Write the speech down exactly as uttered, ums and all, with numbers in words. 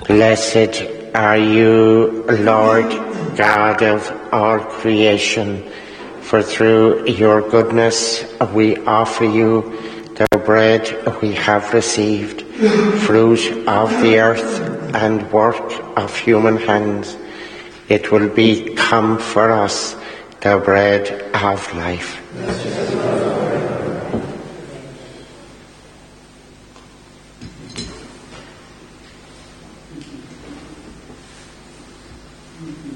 Blessed are you, Lord God of all creation, for through your goodness we offer you the bread we have received, fruit of the earth and work of human hands. It will become for us the bread of life.